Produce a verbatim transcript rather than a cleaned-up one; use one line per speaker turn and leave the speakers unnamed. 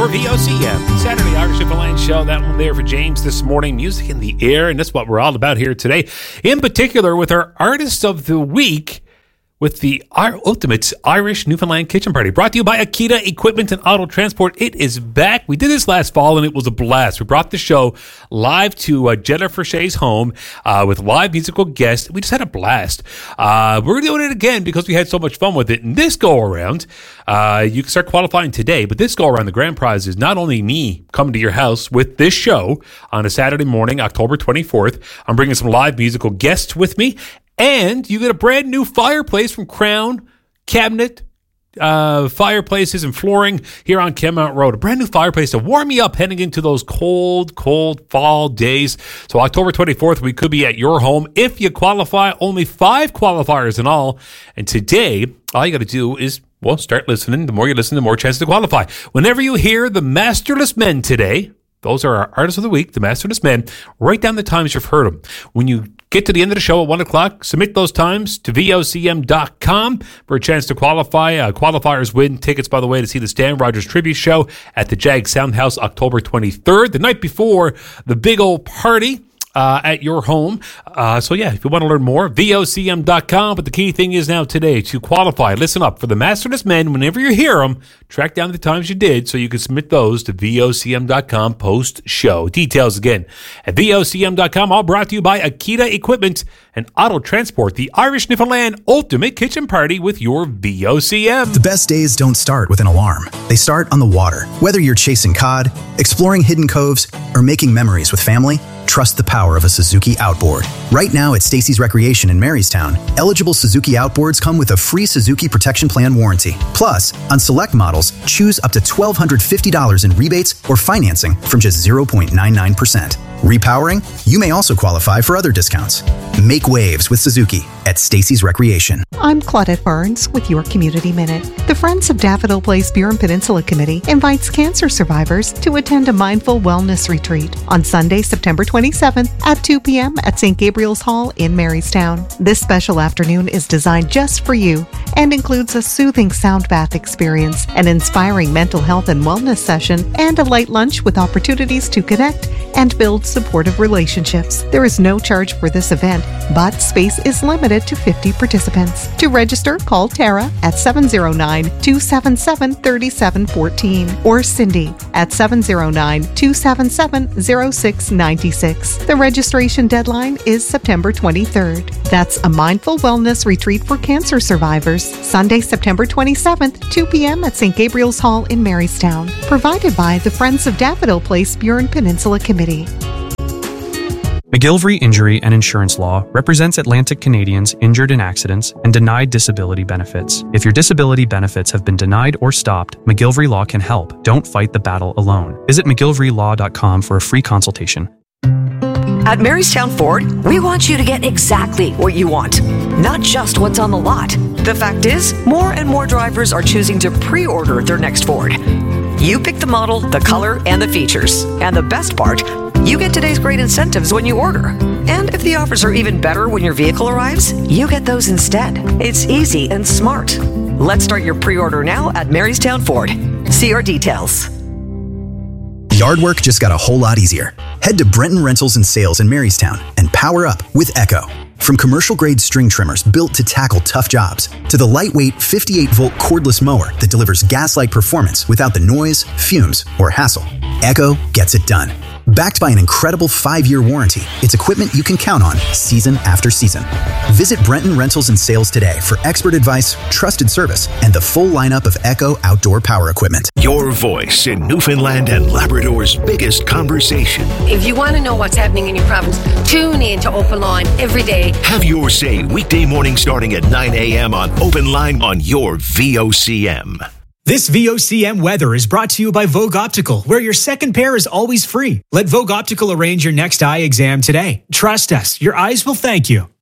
your V O C M. Saturday Irish Newfoundland show. That one there for James this morning. Music in the air, and that's what we're all about here today. In particular, with our Artist of the Week, with the Ultimate Irish Newfoundland Kitchen Party, brought to you by Akita Equipment and Auto Transport. It is back. We did this last fall, and it was a blast. We brought the show live to uh, Jennifer Shea's home uh, with live musical guests. We just had a blast. Uh, we're doing it again because we had so much fun with it. And this go-around, uh, you can start qualifying today, but this go-around, the grand prize is not only me coming to your house with this show on a Saturday morning, October twenty-fourth. I'm bringing some live musical guests with me, and you get a brand new fireplace from Crown Cabinet uh, Fireplaces and Flooring here on Kenmount Road. A brand new fireplace to warm you up heading into those cold, cold fall days. So October twenty-fourth, we could be at your home if you qualify. Only five qualifiers in all. And today, all you got to do is, well, start listening. The more you listen, the more chance to qualify. Whenever you hear the Masterless Men today, those are our Artists of the Week, the Masterless Men. Write down the times you've heard them. When you get to the end of the show at one o'clock, submit those times to V O C M dot com for a chance to qualify. Uh, qualifiers win tickets, by the way, to see the Stan Rogers Tribute Show at the Jag Soundhouse October twenty-third, the night before the big old party Uh, at your home. Uh, so yeah, if you want to learn more, V O C M dot com. But the key thing is now today to qualify. Listen up for the Masterless Men. Whenever you hear them, track down the times you did so you can submit those to V O C M dot com post show. Details again at V O C M dot com. All brought to you by Akita Equipment and Auto Transport, the Irish Newfoundland Ultimate Kitchen Party with your V O C M.
The best days don't start with an alarm. They start on the water. Whether you're chasing cod, exploring hidden coves, or making memories with family, trust the power of a Suzuki Outboard. Right now at Stacy's Recreation in Marystown, eligible Suzuki Outboards come with a free Suzuki Protection Plan warranty. Plus, on select models, choose up to one thousand two hundred fifty dollars in rebates or financing from just zero point nine nine percent. Repowering? You may also qualify for other discounts. Make waves with Suzuki at Stacy's Recreation.
I'm Claudette Barnes with your Community Minute. The Friends of Daffodil Place Burin Peninsula Committee invites cancer survivors to attend a mindful wellness retreat on Sunday, September twenty-seventh at two p.m. at Saint Gabriel's Hall in Marystown. This special afternoon is designed just for you and includes a soothing sound bath experience, an inspiring mental health and wellness session, and a light lunch with opportunities to connect and build supportive relationships. There is no charge for this event, but space is limited to fifty participants. To register, call Tara at seven zero nine, two seven seven, three seven one four or Cindy at seven zero nine, two seven seven, zero six nine six. The registration deadline is September twenty-third. That's a mindful wellness retreat for cancer survivors, Sunday, September twenty-seventh, two p.m. at Saint Gabriel's Hall in Marystown. Provided by the Friends of Daffodil Place Burin Peninsula Committee.
McGillivray Injury and Insurance Law represents Atlantic Canadians injured in accidents and denied disability benefits. If your disability benefits have been denied or stopped, McGillivray Law can help. Don't fight the battle alone. Visit McGillivray Law dot com for a free consultation.
At Marystown Ford, we want you to get exactly what you want, not just what's on the lot. The fact is, more and more drivers are choosing to pre-order their next Ford. You pick the model, the color, and the features. And the best part, you get today's great incentives when you order. And if the offers are even better when your vehicle arrives, you get those instead. It's easy and smart. Let's start your pre-order now at Marystown Ford. See our details.
Yard work just got a whole lot easier. Head to Brenton Rentals and Sales in Marystown and power up with Echo. From commercial-grade string trimmers built to tackle tough jobs, to the lightweight fifty-eight volt cordless mower that delivers gas-like performance without the noise, fumes, or hassle, Echo gets it done. Backed by an incredible five-year warranty, it's equipment you can count on season after season. Visit Brenton Rentals and Sales today for expert advice, trusted service, and the full lineup of Echo outdoor power equipment.
Your voice in Newfoundland and Labrador's biggest conversation.
If you want to know what's happening in your province, tune in to Open Line every day.
Have your say weekday morning starting at nine a.m. on Open Line on your V O C M.
This V O C M weather is brought to you by Vogue Optical, where your second pair is always free. Let Vogue Optical arrange your next eye exam today. Trust us, your eyes will thank you.